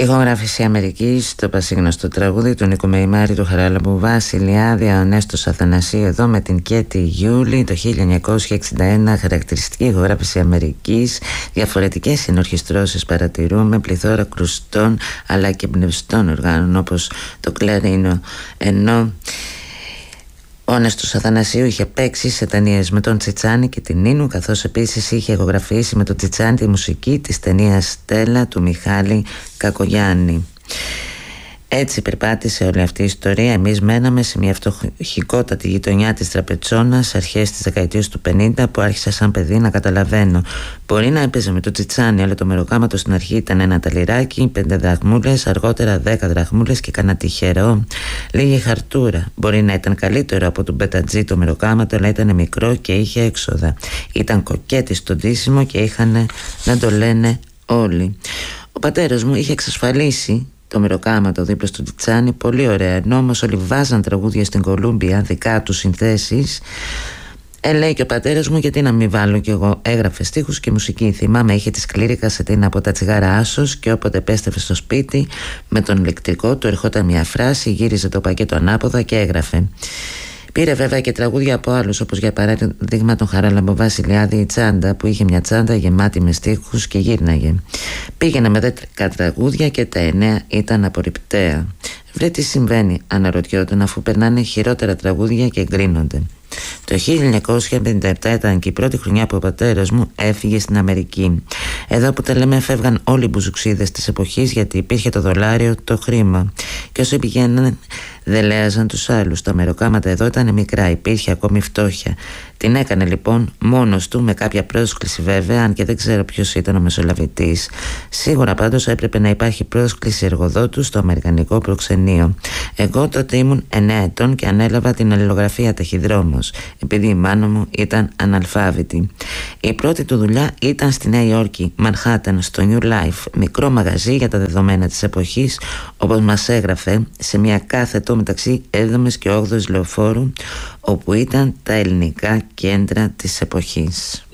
Ηχογράφηση Αμερικής, το πασίγνωστο τραγούδι του Νίκου Μεϊμάρη, του Χαράλαμπου Βασιλιάδη, ο Νέστος Αθανασίου εδώ με την Κέτη Γιούλη το 1961. Χαρακτηριστική ηχογράφηση Αμερικής. Διαφορετικές συνορχιστρώσεις παρατηρούμε, πληθώρα κρουστών αλλά και εμπνευστών οργάνων όπως το κλαρίνο, ενώ ο Νέστος Αθανασίου είχε παίξει σε ταινίες με τον Τσιτσάνη και την Νίνου, καθώς επίσης είχε ηχογραφήσει με τον Τσιτσάνη τη μουσική της ταινίας Στέλλα του Μιχάλη Κακογιάννη. Έτσι περπάτησε όλη αυτή η ιστορία. Εμείς μέναμε σε μια φτωχικότατη γειτονιά της Τραπετσόνας αρχές της δεκαετίας του 50, που άρχισα σαν παιδί να καταλαβαίνω. Μπορεί να έπαιζε με το Τσιτσάνι, αλλά το μεροκάματο στην αρχή ήταν ένα ταλιράκι, 5 δραχμούλες, αργότερα 10 δραχμούλες και κανένα τυχερό. Λίγη χαρτούρα. Μπορεί να ήταν καλύτερο από τον Μπετατζή το μεροκάματο, αλλά ήταν μικρό και είχε έξοδα. Ήταν κοκέτη στο ντύσιμο και είχαν να το λένε όλοι. Ο πατέρας μου είχε εξασφαλίσει το μεροκάματο δίπλα στο Τσιτσάνι, πολύ ωραία. Ενώ όμως όλοι βάζαν τραγούδια στην Κολούμπια, δικά του συνθέσεις, λέει και ο πατέρας μου, γιατί να μην βάλω κι εγώ. Έγραφε στίχους και μουσική. Θυμάμαι, είχε τη σκληρή κασετίνα από τα τσιγάρα Άσος και όποτε επέστρεφε στο σπίτι με τον ηλεκτρικό του ερχόταν μια φράση, γύριζε το πακέτο ανάποδα και έγραφε. Πήρε βέβαια και τραγούδια από άλλους, όπως για παράδειγμα τον Χαράλαμπο Βασιλιάδη, η τσάντα, που είχε μια τσάντα γεμάτη με στίχους και γύρναγε. Πήγαινε με 10 τραγούδια και τα 9 ήταν απορριπταία. Βρε τι συμβαίνει, αναρωτιόταν, αφού περνάνε χειρότερα τραγούδια και εγκρίνονται. Το 1957 ήταν και η πρώτη χρονιά που ο πατέρας μου έφυγε στην Αμερική. Εδώ που τα λέμε φεύγαν όλοι οι μπουζουξίδες της εποχής, γιατί υπήρχε το δολάριο, το χρήμα. Και όσοι πηγαίναν δεν λέαζαν τους άλλους. Τα μεροκάματα εδώ ήταν μικρά, υπήρχε ακόμη φτώχεια. Την έκανε λοιπόν μόνος του, με κάποια πρόσκληση βέβαια, αν και δεν ξέρω ποιος ήταν ο μεσολαβητής. Σίγουρα πάντως έπρεπε να υπάρχει πρόσκληση εργοδότου στο αμερικανικό προξενείο. Εγώ τότε ήμουν 9 ετών και ανέλαβα την αλληλογραφία ταχυδρόμος, επειδή η μάνα μου ήταν αναλφάβητη. Η πρώτη του δουλειά ήταν στη Νέα Υόρκη, Μανχάταν, στο New Life, μικρό μαγαζί για τα δεδομένα της εποχής, όπως μας έγραφε, σε μια κάθετο μεταξύ 7ης και 8ης λεωφόρου, όπου ήταν τα ελληνικά κέντρα της εποχής.